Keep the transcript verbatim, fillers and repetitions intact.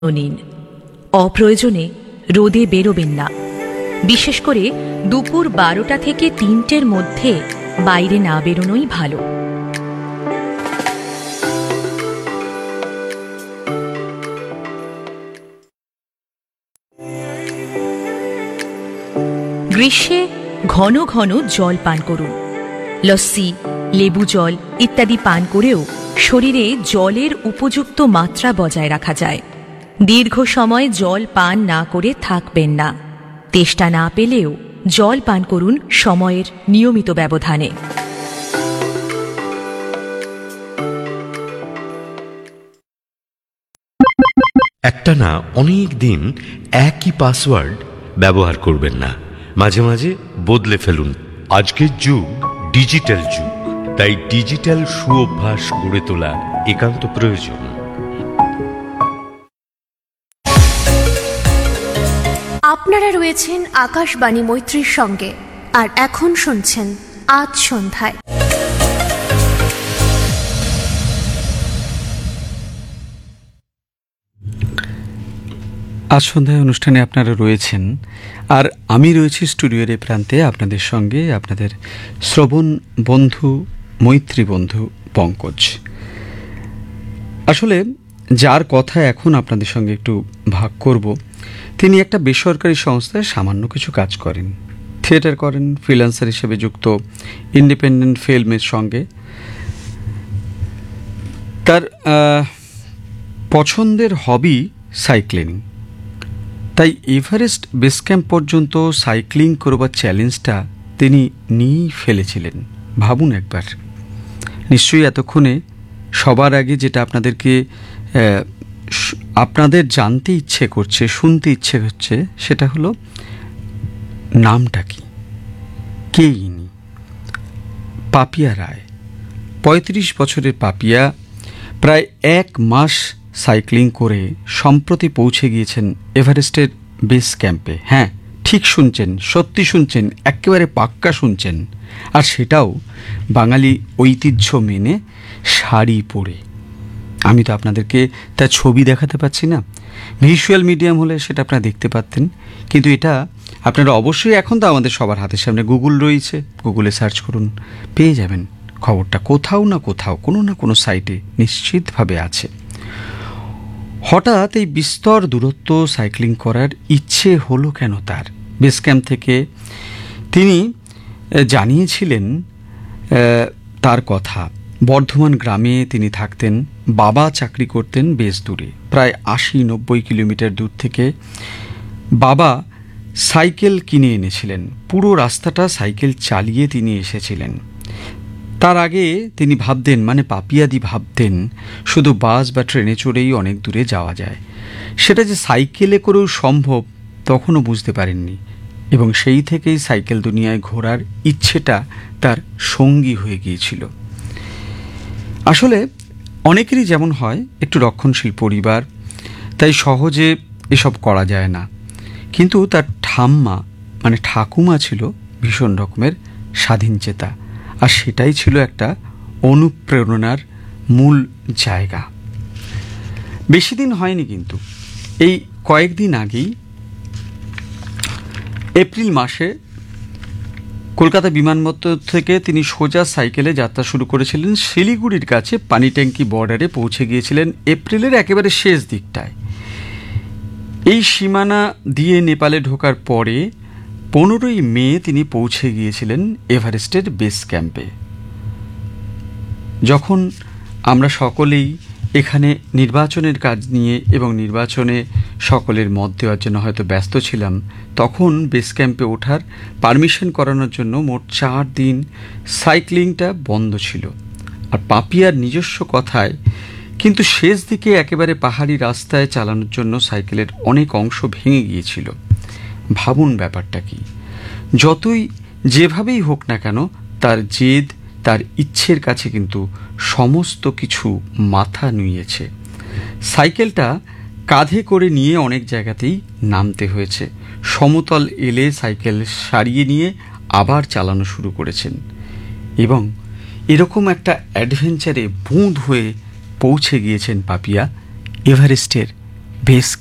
নিন। অপ্রয়োজনে রোদে বেরোবেন না। বিশেষ করে দুপুর বারোটা থেকে তিনটের মধ্যে বাইরে না বেরোনোই ভালো। গ্রীষ্মে ঘন ঘন জল পান করুন। লস্যি, লেবু জল ইত্যাদি পান করেও শরীরে জলের উপযুক্ত মাত্রা বজায় রাখা যায়। দীর্ঘ সময় জল পান না করে থাকবেন না। তেষ্টা না পেলেও জল পান করুন সময়ের নিয়মিত ব্যবধানে। একটা না অনেক দিন একই পাসওয়ার্ড ব্যবহার করবেন না, মাঝে মাঝে বদলে ফেলুন। আজকের যুগ ডিজিটাল যুগ, তাই ডিজিটাল সুঅভ্যাস গড়ে তোলা একান্ত প্রয়োজন। আপনারা রয়েছেন আকাশবাণী মৈত্রীর সঙ্গে, আর এখন শুনছেন আজ সন্ধ্যায়। আজ সন্ধ্যায় অনুষ্ঠানে আপনারা রয়েছেন, আর আমি রয়েছি স্টুডিওর এ প্রান্তে আপনাদের সঙ্গে, আপনাদের শ্রবণ বন্ধু, মৈত্রী বন্ধু পঙ্কজ। আসলে যার কথা এখন আপনাদের সঙ্গে একটু ভাগ করব, তিনি একটা বেসরকারি সংস্থায় সামান্য কিছু কাজ করেন, থিয়েটার করেন, ফ্রিল্যান্সার হিসেবে যুক্ত ইন্ডিপেন্ডেন্ট ফিল্মের সঙ্গে। তার পছন্দের হবি সাইক্লিং, তাই এভারেস্ট বেস ক্যাম্প পর্যন্ত সাইক্লিং করবার চ্যালেঞ্জটা তিনি নিয়েই ফেলেছিলেন। ভাবুন একবার। নিশ্চয়ই এতক্ষণে সবার আগে যেটা আপনাদেরকে আপনাদের জানতে ইচ্ছে করছে, শুনতে ইচ্ছে হচ্ছে, সেটা হলো নামটা কি, কে ইনি? পাপিয়া রায়। পঁয়ত্রিশ বছরের পাপিয়া প্রায় এক মাস সাইক্লিং করে সম্প্রতি পৌঁছে গিয়েছেন এভারেস্টের বেস ক্যাম্পে। হ্যাঁ, ঠিক শুনছেন, সত্যি শুনছেন, একেবারে পাক্কা শুনছেন। আর সেটাও বাঙালি ঐতিহ্য মেনে শাড়ি পরে। আমি তো আপনাদেরকে তার ছবি দেখাতে পাচ্ছি না, ভিজুয়াল মিডিয়াম হলে সেটা আপনারা দেখতে পারতেন, কিন্তু এটা আপনারা অবশ্যই, এখন তো আমাদের সবার হাতের সামনে গুগল রয়েছে, গুগলে সার্চ করুন, পেয়ে যাবেন খবরটা। কোথাও না কোথাও, কোনো না কোনো সাইটে নিশ্চিতভাবে আছে। হঠাৎ এই বিস্তর দূরত্ব সাইক্লিং করার ইচ্ছে হলো কেন তার? বেস ক্যাম্প থেকে তিনি জানিয়েছিলেন তার কথা। বর্ধমান গ্রামে তিনি থাকতেন, বাবা চাকরি করতেন বেশ দূরে, প্রায় আশি নব্বই কিলোমিটার দূর থেকে বাবা সাইকেল কিনে এনেছিলেন। পুরো রাস্তাটা সাইকেল চালিয়ে তিনি এসেছিলেন। তার আগে তিনি ভাবতেন, মানে পাপিয়াদি ভাবতেন, শুধু বাস বা ট্রেনে চড়েই অনেক দূরে যাওয়া যায়। সেটা যে সাইকেলে করেও সম্ভব তখনও বুঝতে পারেননি, এবং সেই থেকেই সাইকেল দুনিয়ায় ঘোরার ইচ্ছেটা তার সঙ্গী হয়ে গিয়েছিল। আসলে অনেকেরই যেমন হয় একটু রক্ষণশীল পরিবার, তাই সহজে এসব করা যায় না। কিন্তু তার ঠাম্মা, মানে ঠাকুমা, ছিল ভীষণ রকমের স্বাধীনচেতা, আর সেটাই ছিল একটা অনুপ্রেরণার মূল জায়গা। বেশি দিন হয়নি, কিন্তু এই কয়েকদিন আগেই এপ্রিল মাসে কলকাতা বিমানবন্দর থেকে তিনি সোজা সাইকেলে যাত্রা শুরু করেছিলেন। শিলিগুড়ির কাছে পানিট্যাঙ্কি বর্ডারে পৌঁছে গিয়েছিলেন এপ্রিলের একেবারে শেষ দিকটায়। এই সীমানা দিয়ে নেপালে ঢোকার পরে পনেরোই মে তিনি পৌঁছে গিয়েছিলেন এভারেস্টের বেস ক্যাম্পে। যখন আমরা সকলেই এখানে নির্বাচনের কাজ নিয়ে এবং নির্বাচনে সকলের মত দেওয়ার জন্য হয়তো ব্যস্ত ছিলাম, তখন বেস ক্যাম্পে ওঠার পারমিশন করানোর জন্য মোট চার দিন সাইক্লিংটা বন্ধ ছিল। আর পাপিয়ার নিজস্ব কথায় কিন্তু শেষ দিকে একেবারে পাহাড়ি রাস্তায় চালানোর জন্য সাইকেলের অনেক অংশ ভেঙে গিয়েছিল। ভাবুন ব্যাপারটা কি। যতই যেভাবেই হোক না কেন, তার জেদ, তার ইচ্ছের কাছে কিন্তু সমস্ত কিছু মাথা নুইয়েছে। সাইকেলটা কাঁধে করে নিয়ে অনেক জায়গাতেই নামতে হয়েছে। সমতল এলে সাইকেল সারিয়ে নিয়ে আবার চালানো শুরু করেছেন, এবং এরকম একটা অ্যাডভেঞ্চারে বুঁদ হয়ে পৌঁছে গিয়েছেন পাপিয়া এভারেস্টের বেস